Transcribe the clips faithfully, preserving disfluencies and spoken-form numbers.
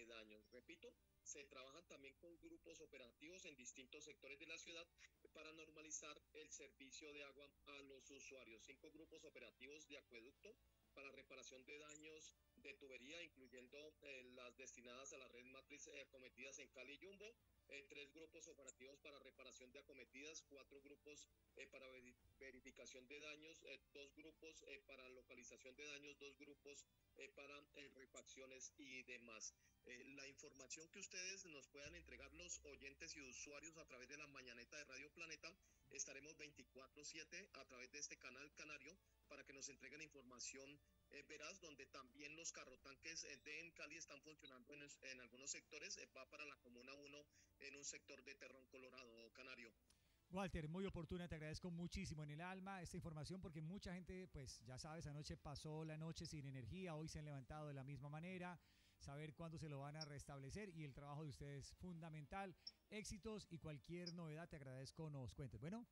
de daños. Repito, se trabajan también con grupos operativos en distintos sectores de la ciudad para normalizar el servicio de agua a los usuarios. Cinco grupos operativos de acueducto para reparación de daños de tubería, incluyendo eh, las destinadas a la red matriz eh, acometidas en Cali y Jumbo, eh, tres grupos operativos para reparación de acometidas, cuatro grupos eh, para veri- verificación de daños, eh, dos grupos eh, para localización de daños, dos grupos eh, para eh, refacciones y demás. Eh, la información que ustedes nos puedan entregar los oyentes y usuarios a través de la mañaneta de Radio Planeta, estaremos veinticuatro siete a través de este canal canario para que nos entreguen información eh, veraz, donde también los carrotanques eh, de Cali están funcionando en, en algunos sectores, eh, va para la Comuna uno en un sector de Terrón Colorado, Canario. Walter, muy oportuna, te agradezco muchísimo en el alma esta información porque mucha gente, pues ya sabes, anoche pasó la noche sin energía, hoy se han levantado de la misma manera, saber cuándo se lo van a restablecer y el trabajo de ustedes es fundamental. Éxitos y cualquier novedad te agradezco nos cuentes. Bueno.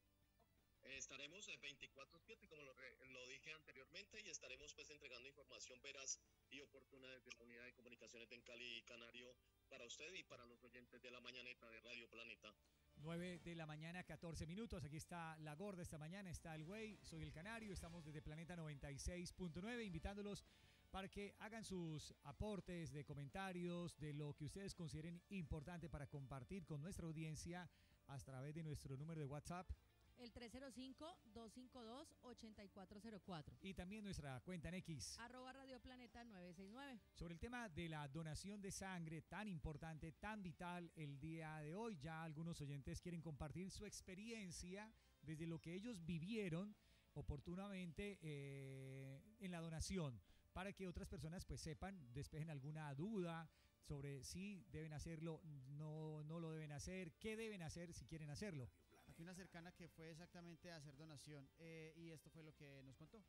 Eh, estaremos en veinticuatro siete, como lo, re, lo dije anteriormente, y estaremos pues entregando información veraz y oportuna desde la unidad de comunicaciones de Cali Canario para usted y para los oyentes de la mañaneta de Radio Planeta. nueve de la mañana, catorce minutos. Aquí está la gorda esta mañana, está el güey, soy el Canario. Estamos desde Planeta noventa y seis punto nueve invitándolos para que hagan sus aportes de comentarios de lo que ustedes consideren importante para compartir con nuestra audiencia a través de nuestro número de WhatsApp. El tres cero cinco, dos cinco dos, ocho cuatro cero cuatro. Y también nuestra cuenta en X. Arroba Radio Planeta nueve seis nueve. Sobre el tema de la donación de sangre tan importante, tan vital el día de hoy, ya algunos oyentes quieren compartir su experiencia desde lo que ellos vivieron oportunamente eh, en la donación, para que otras personas pues sepan, despejen alguna duda sobre si deben hacerlo, no, no lo deben hacer, qué deben hacer si quieren hacerlo. Aquí una cercana que fue exactamente a hacer donación eh, y esto fue lo que nos contó.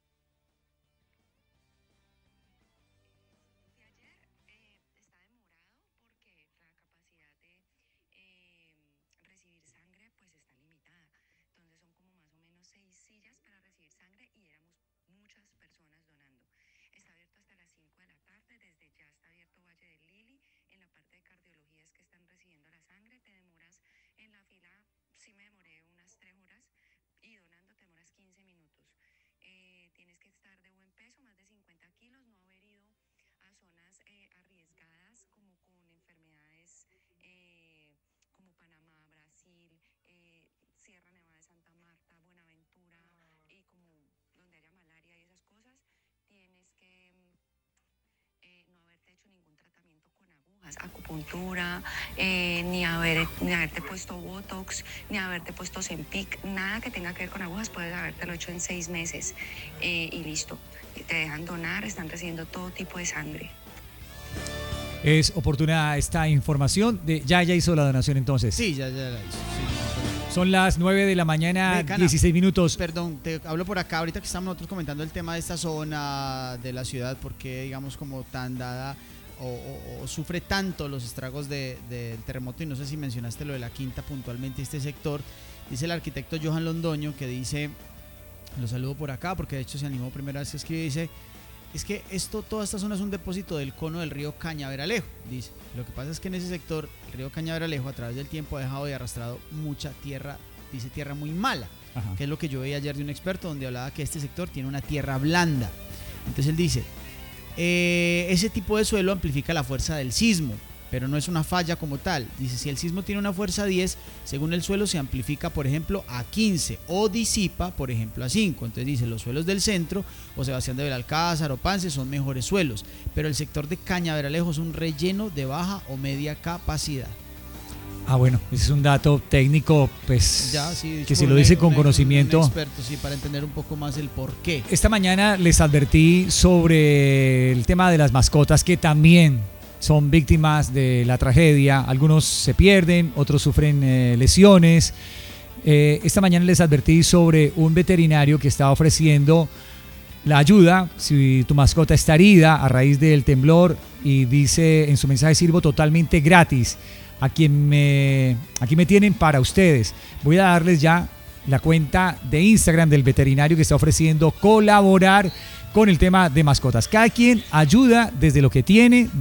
De ayer eh, está demorado porque la capacidad de eh, recibir sangre pues está limitada. Entonces son como más o menos seis sillas para recibir sangre y éramos muchas personas donando. Está abierto hasta las cinco de la tarde, desde ya está abierto Valle del Lili. En la parte de cardiología es que están recibiendo la sangre, te demoras en la fila. Sí me demoré unas tres horas y donando te demoras quince minutos. Eh, tienes que estar de buen peso, más de cincuenta kilos, no haber ido a zonas eh, arriesgadas como con enfermedades eh, como Panamá, Brasil, eh, Sierra Nevada de Santa Marta, Buenaventura y como donde haya malaria y esas cosas. Tienes que eh, no haberte hecho ningún tratamiento con agujas, acupuntura, eh, ni, haber, ni haberte puesto Botox, ni haberte puesto Zempic, nada que tenga que ver con agujas, puedes habértelo hecho en seis meses eh, y listo. Te dejan donar, están recibiendo todo tipo de sangre. Es oportuna esta información. De, ¿Ya ya hizo la donación entonces? Sí, ya, ya la hizo. Sí. Son las nueve de la mañana, Ve, Cana, dieciséis minutos. Perdón, te hablo por acá. Ahorita que estamos nosotros comentando el tema de esta zona de la ciudad, porque digamos como tan dada o, o, o sufre tanto los estragos de, de, del terremoto, y no sé si mencionaste lo de la Quinta puntualmente, este sector. Dice el arquitecto Johan Londoño, que dice, lo saludo por acá porque de hecho se animó primera vez que escribe, dice, es que esto, toda esta zona es un depósito del cono del río Cañaveralejo, dice. Lo que pasa es que en ese sector, el río Cañaveralejo a través del tiempo ha dejado y arrastrado mucha tierra, dice tierra muy mala. Ajá. Que es lo que yo veía ayer de un experto donde hablaba que este sector tiene una tierra blanda. Entonces él dice, eh, ese tipo de suelo amplifica la fuerza del sismo, pero no es una falla como tal. Dice, si el sismo tiene una fuerza diez, según el suelo se amplifica, por ejemplo, a quince o disipa, por ejemplo, a cinco. Entonces dice, los suelos del centro, o Sebastián de Belalcázar o Pance, son mejores suelos, pero el sector de Cañaveralejo es un relleno de baja o media capacidad. Ah, bueno, ese es un dato técnico, pues, ya, sí, que si lo dice con un, conocimiento. Un experto, sí, para entender un poco más el por qué. Esta mañana les advertí sobre el tema de las mascotas, que también son víctimas de la tragedia. Algunos se pierden, otros sufren eh, lesiones. Eh, esta mañana les advertí sobre un veterinario que está ofreciendo la ayuda si tu mascota está herida a raíz del temblor, y dice en su mensaje, sirvo totalmente gratis. A quien me, aquí me tienen para ustedes. Voy a darles ya la cuenta de Instagram del veterinario que está ofreciendo colaborar con el tema de mascotas. Cada quien ayuda desde lo que tiene.